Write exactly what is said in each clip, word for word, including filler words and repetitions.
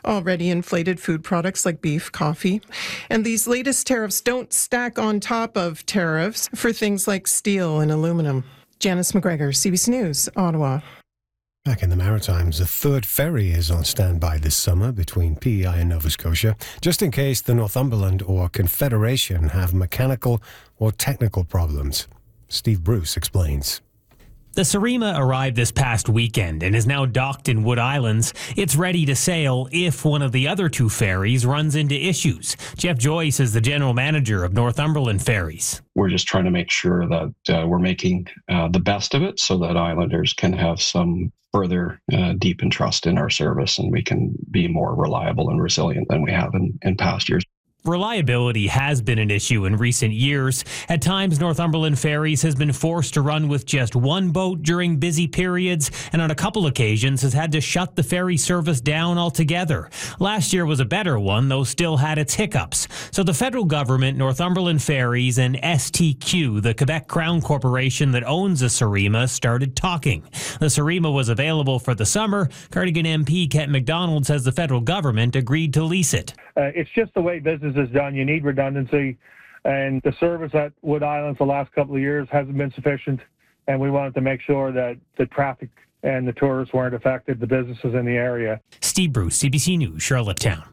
already inflated food products like beef, coffee. And these latest tariffs don't stack on top of tariffs for things like steel and aluminum. Janice McGregor, C B C News, Ottawa. Back in the Maritimes, a third ferry is on standby this summer between P E I and Nova Scotia, just in case the Northumberland or Confederation have mechanical or technical problems. Steve Bruce explains. The Surima arrived this past weekend and is now docked in Wood Islands. It's ready to sail if one of the other two ferries runs into issues. Jeff Joyce is the general manager of Northumberland Ferries. We're just trying to make sure that uh, we're making uh, the best of it so that Islanders can have some further uh, deepen trust in our service and we can be more reliable and resilient than we have in, in past years. Reliability has been an issue in recent years. At times, Northumberland Ferries has been forced to run with just one boat during busy periods, and on a couple occasions has had to shut the ferry service down altogether. Last year was a better one, though still had its hiccups. So the federal government, Northumberland Ferries, and S T Q, the Quebec Crown Corporation that owns the Surima, started talking. The Surima was available for the summer. Cardigan M P Kent McDonald says the federal government agreed to lease it. Uh, it's just the way business is done. You need redundancy, and the service at Wood Islands the last couple of years hasn't been sufficient, and we wanted to make sure that the traffic and the tourists weren't affected, the businesses in the area. Steve Bruce, C B C News, Charlottetown.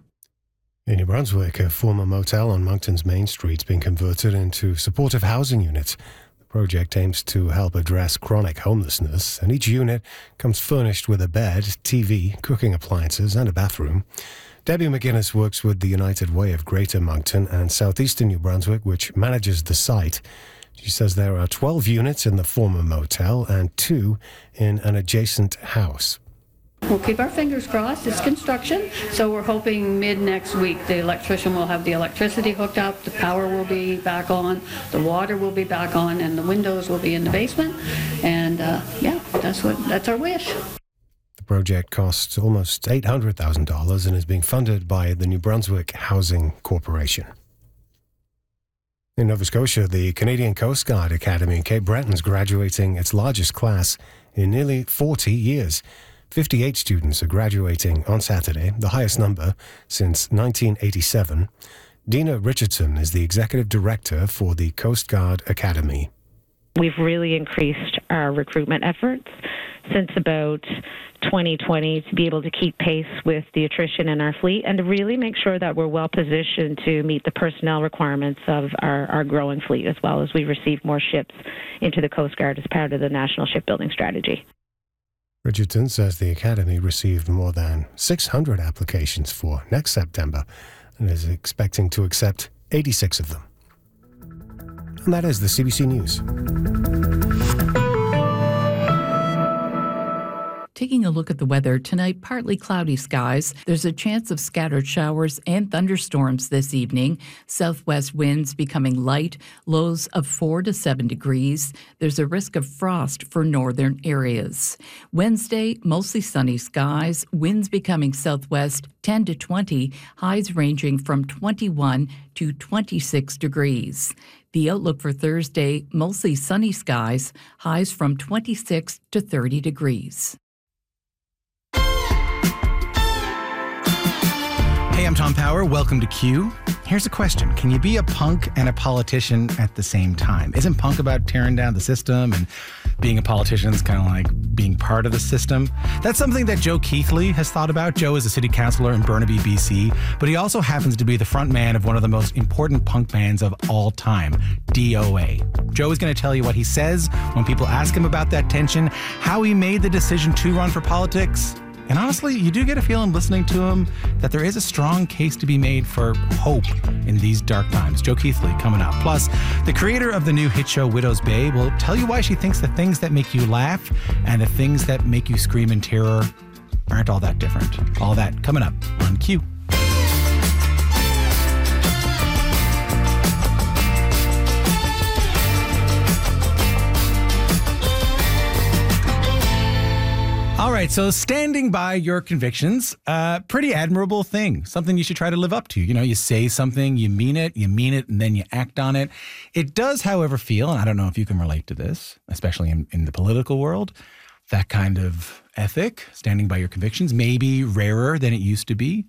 In New Brunswick, a former motel on Moncton's Main Street has been converted into supportive housing units. The project aims to help address chronic homelessness, and each unit comes furnished with a bed, T V, cooking appliances, and a bathroom. Debbie McGuinness works with the United Way of Greater Moncton and Southeastern New Brunswick, which manages the site. She says there are twelve units in the former motel and two in an adjacent house. We'll keep our fingers crossed. It's construction, so we're hoping mid next week the electrician will have the electricity hooked up, the power will be back on, the water will be back on, and the windows will be in the basement. And uh, yeah, that's what that's our wish. The project costs almost eight hundred thousand dollars and is being funded by the New Brunswick Housing Corporation. In Nova Scotia, the Canadian Coast Guard Academy in Cape Breton is graduating its largest class in nearly forty years. fifty-eight students are graduating on Saturday, the highest number since nineteen eighty-seven. Dina Richardson is the executive director for the Coast Guard Academy. We've really increased our recruitment efforts since about twenty twenty to be able to keep pace with the attrition in our fleet and to really make sure that we're well positioned to meet the personnel requirements of our, our growing fleet, as well as we receive more ships into the Coast Guard as part of the National Shipbuilding Strategy. Richardson says the Academy received more than six hundred applications for next September and is expecting to accept eighty-six of them. And that is the C B C News. Taking a look at the weather, tonight partly cloudy skies. There's a chance of scattered showers and thunderstorms this evening. Southwest winds becoming light, lows of four to seven degrees. There's a risk of frost for northern areas. Wednesday, mostly sunny skies, winds becoming southwest ten to twenty, highs ranging from twenty-one to twenty-six degrees. The outlook for Thursday, mostly sunny skies, highs from twenty-six to thirty degrees. Hey, I'm Tom Power. Welcome to Q. Here's a question. Can you be a punk and a politician at the same time? Isn't punk about tearing down the system, and being a politician is kind of like being part of the system? That's something that Joe Keithley has thought about. Joe is a city councillor in Burnaby, B C, but he also happens to be the front man of one of the most important punk bands of all time, D O A. Joe is going to tell you what he says when people ask him about that tension, how he made the decision to run for politics. And honestly, you do get a feeling listening to him that there is a strong case to be made for hope in these dark times. Joe Keithley coming up. Plus, the creator of the new hit show Widow's Bay will tell you why she thinks the things that make you laugh and the things that make you scream in terror aren't all that different. All that coming up on Q. All right, so standing by your convictions, uh, pretty admirable thing, something you should try to live up to. You know, you say something, you mean it, you mean it, and then you act on it. It does, however, feel, and I don't know if you can relate to this, especially in, in the political world, that kind of ethic, standing by your convictions, may be rarer than it used to be.